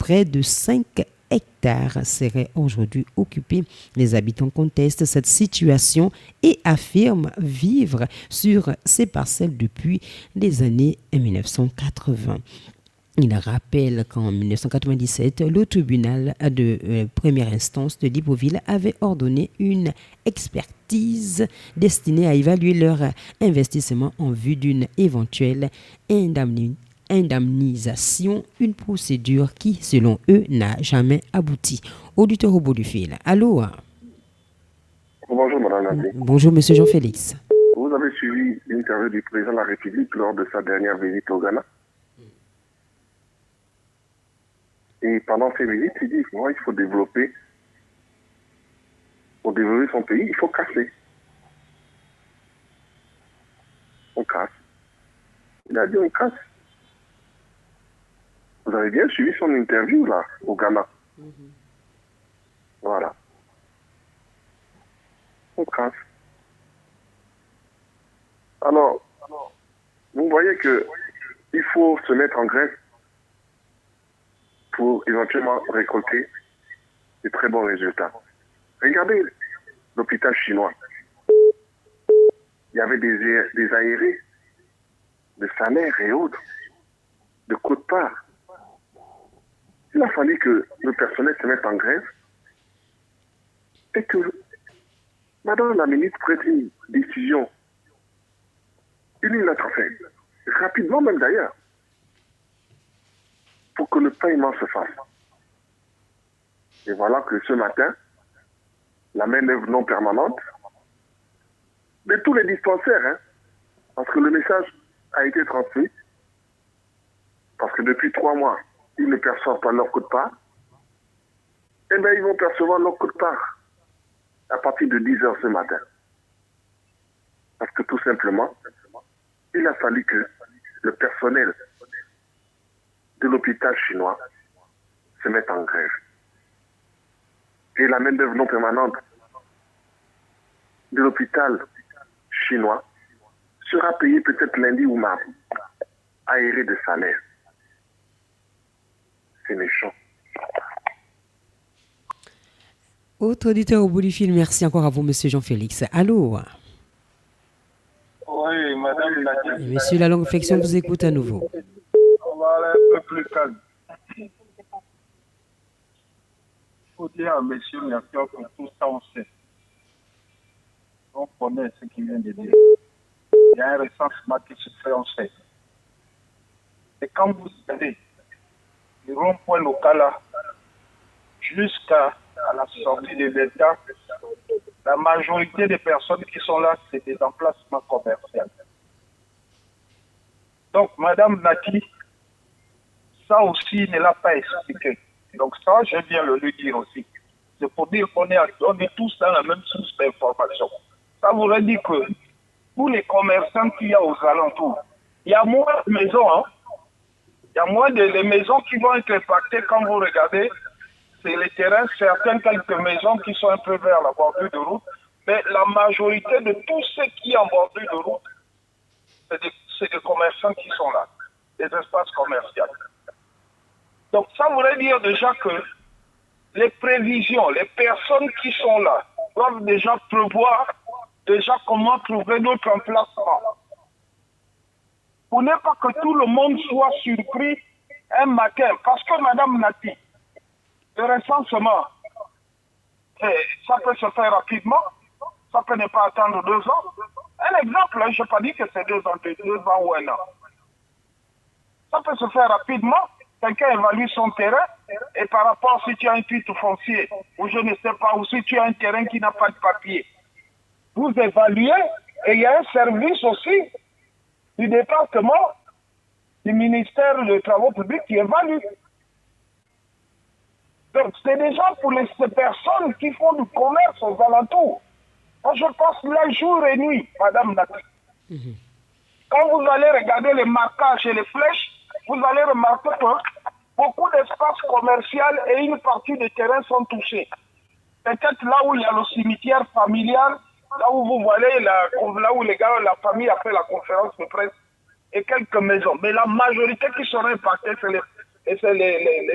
près de 5 hectares seraient aujourd'hui occupés. Les habitants contestent cette situation et affirment vivre sur ces parcelles depuis les années 1980. Il rappelle qu'en 1997, le tribunal de première instance de Libreville avait ordonné une expertise destinée à évaluer leur investissement en vue d'une éventuelle indemnisation, une procédure qui, selon eux, n'a jamais abouti. Auditeur au bout du fil. Allô? Bonjour, Madame Naté. Bonjour, Monsieur Jean-Félix. Vous avez suivi l'interview du président de la République lors de sa dernière visite au Ghana. Et pendant ces visites, il dit qu'il faut développer. Pour développer son pays, il faut casser. On casse. Il a dit on casse. Vous avez bien suivi son interview là, au Ghana. Voilà. On casse. Alors, vous voyez que il faut se mettre en grève pour éventuellement récolter de très bons résultats. Regardez l'hôpital chinois. Il y avait des aérés, de salaires et autres, de quote-part. Il a fallu que le personnel se mette en grève et que Madame la ministre prenne une décision unilatérale, rapidement même d'ailleurs, pour que le paiement se fasse. Et voilà que ce matin, la main-d'œuvre non permanente de tous les dispensaires, parce que le message a été transmis, parce que depuis 3 mois, ils ne perçoivent pas leur quote-part, eh bien ils vont percevoir leur quote-part à partir de 10 heures ce matin. Parce que tout simplement, il a fallu que le personnel de l'hôpital chinois se mette en grève. Et la main-d'œuvre non permanente de l'hôpital chinois sera payée peut-être lundi ou mardi, aéré de salaire. C'est méchant. Autre auditeur au bout du fil, merci encore à vous, Monsieur Jean-Félix. Allô? Oui, Madame Nadia. Monsieur La Longue Flexion vous écoute à nouveau. On va aller un peu plus calme. Il faut dire à Monsieur Mercure que tout ça, on sait. On connaît ce qu'il vient de dire. Il y a un recensement qui se fait, on sait. Et quand vous allez du rond-point local là, jusqu'à la sortie de l'État, la majorité des personnes qui sont là, c'est des emplacements commerciaux. Donc, Madame Nati, ça aussi ne l'a pas expliqué. Donc ça, je viens le lui dire aussi. C'est pour dire qu'on est tous dans la même source d'information. Ça voudrait dire que tous les commerçants qu'il y a aux alentours, il y a moins de maisons, Il y a moins de maisons qui vont être impactées quand vous regardez. C'est les terrains, certaines quelques maisons qui sont un peu vers la bordure de route, mais la majorité de tout ce qui est en bordure de route, c'est des commerçants qui sont là, des espaces commerciaux. Donc ça voudrait dire déjà que les prévisions, les personnes qui sont là, doivent déjà prévoir déjà comment trouver notre emplacement. Pour ne pas que tout le monde soit surpris un matin. Parce que Madame Nati, le recensement, ça peut se faire rapidement, ça peut ne pas attendre 2 ans. Un exemple, je n'ai pas dit que c'est 2 ans ou 1 an. Ça peut se faire rapidement. Quelqu'un évalue son terrain et par rapport si tu as un titre foncier ou je ne sais pas, ou si tu as un terrain qui n'a pas de papier, vous évaluez et il y a un service aussi du département du ministère des Travaux publics qui évalue. Donc c'est déjà pour ces personnes qui font du commerce aux alentours. Moi je passe là jour et nuit, Madame Nati. Quand vous allez regarder les marquages et les flèches, vous allez remarquer que beaucoup d'espaces commerciaux et une partie des terrains sont touchés. Peut-être là où il y a le cimetière familial, là où vous voyez, là où les gars, la famille a fait la conférence de presse, et quelques maisons. Mais la majorité qui sera impactée, c'est les